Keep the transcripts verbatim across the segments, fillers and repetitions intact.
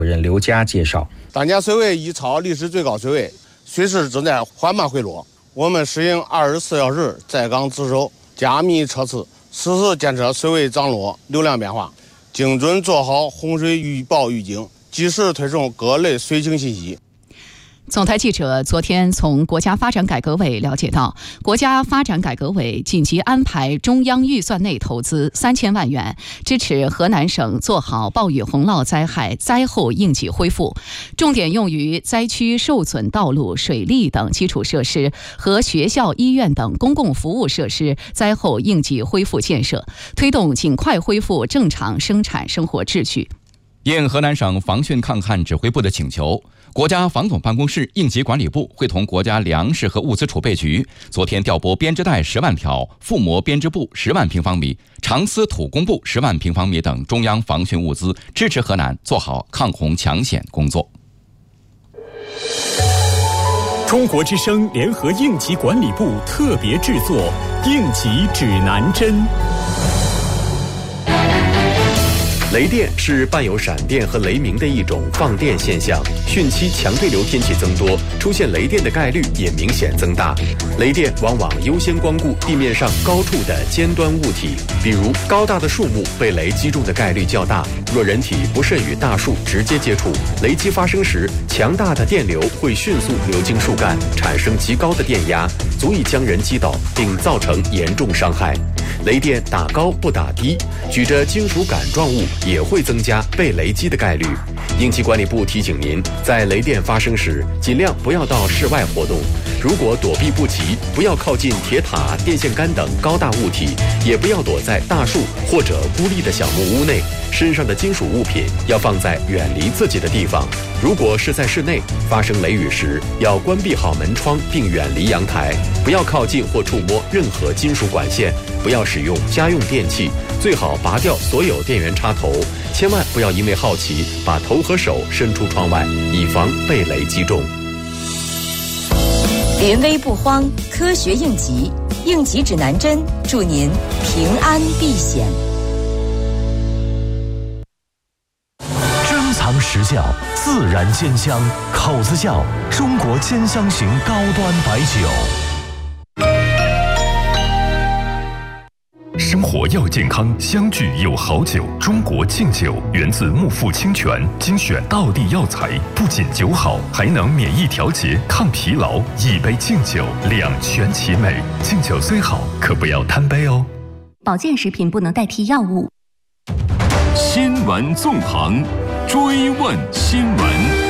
人刘佳介绍， 当前水位已超历史最高水位，水势正在缓慢回落。我们实行二十四小时在岗值守，加密车次，实时监测水位涨落、流量变化，精准做好洪水预报预警，及时推送各类水情信息。 总台记者昨天从国家发展改革委了解到，国家发展改革委紧急安排中央预算内投资三千万元，支持河南省做好暴雨洪涝灾害灾后应急恢复，重点用于灾区受损道路、水利等基础设施和学校、医院等公共服务设施灾后应急恢复建设，推动尽快恢复正常生产生活秩序。 应河南省防汛抗旱指挥部的请求，国家防总办公室应急管理部会同国家粮食和物资储备局昨天调拨编织袋十万条、覆膜编织布十万平方米、长丝土工布十万平方米等中央防汛物资，支持河南做好抗洪抢险工作。 中国之声联合应急管理部特别制作应急指南针。 雷电是伴有闪电和雷鸣的一种放电现象，汛期强对流天气增多，出现雷电的概率也明显增大。雷电往往优先光顾地面上高处的尖端物体，比如高大的树木被雷击中的概率较大。若人体不慎与大树直接接触，雷击发生时，强大的电流会迅速流经树干，产生极高的电压，足以将人击倒，并造成严重伤害。雷电打高不打低，举着金属杆状物也会增加被雷击的概率。应急管理部提醒您，在雷电发生时，尽量不要到室外活动。如果躲避不及，不要靠近铁塔、电线杆等高大物体，也不要躲在大树或者孤立的小木屋内。身上的金属物品要放在远离自己的地方。如果是在室内，发生雷雨时，要关闭好门窗并远离阳台，不要靠近或触摸任何金属管线，不要使用家用电器，最好拔掉所有电源插头，千万不要因为好奇把头和手伸出窗外，以防被雷击中。 临危不慌，科学应急，应急指南针，祝您平安避险。 珍藏实窖，自然煎香，口子窖中国煎香型高端白酒。 生活要健康，相聚有好酒。中国敬酒源自木富清泉，精选道地药材，不仅酒好，还能免疫调节、抗疲劳。一杯敬酒，两全其美。敬酒虽好，可不要贪杯哦。 保健食品不能代替药物。 新闻纵横，追问新闻。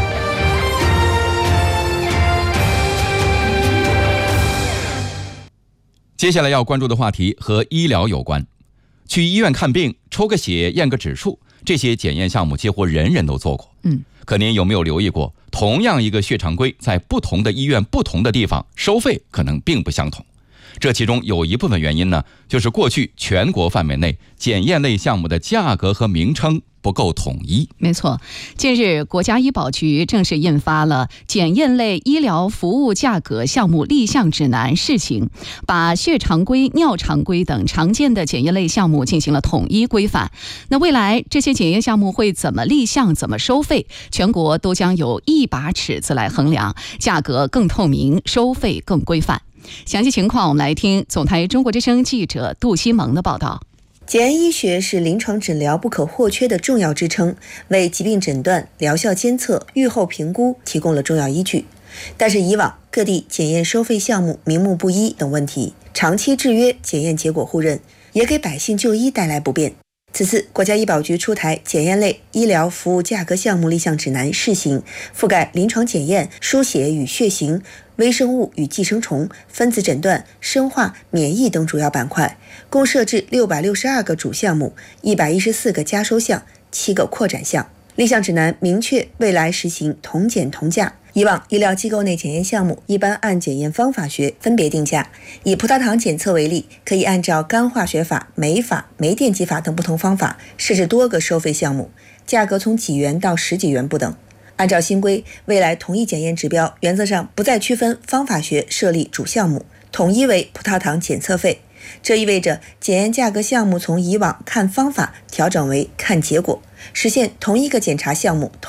接下来要关注的话题和医疗有关。去医院看病、抽个血、验个指数，这些检验项目几乎人人都做过。 嗯， 可您有没有留意过，同样一个血常规，在不同的医院、不同的地方，收费可能并不相同。这其中有一部分原因呢，就是过去全国范围内检验类项目的价格和名称不够统一。 没错，近日国家医保局正式印发了检验类医疗服务价格项目立项指南试行，把血常规、尿常规等常见的检验类项目进行了统一规范。那未来这些检验项目会怎么立项、怎么收费，全国都将有一把尺子来衡量，价格更透明，收费更规范。详细情况我们来听总台中国之声记者杜西蒙的报道。 检验医学是临床诊疗不可或缺的重要支撑，为疾病诊断、疗效监测、预后评估提供了重要依据。但是以往各地检验收费项目名目不一等问题，长期制约检验结果互认，也给百姓就医带来不便。此次国家医保局出台检验类医疗服务价格项目立项指南试行，覆盖临床检验、输血与血型、微生物与寄生虫、分子诊断、生化、免疫等主要板块，共设置六百六十二个主项目，一百一十四个加收项，七个扩展项。立项指南明确未来实行同检同价。以往医疗机构内检验项目一般按检验方法学分别定价，以葡萄糖检测为例，可以按照干化学法、酶法、酶电极法等不同方法设置多个收费项目，价格从几元到十几元不等。按照新规，未来统一检验指标原则上不再区分方法学设立主项目，统一为葡萄糖检测费。这意味着检验价格项目从以往看方法调整为看结果， 实现同一个检查项目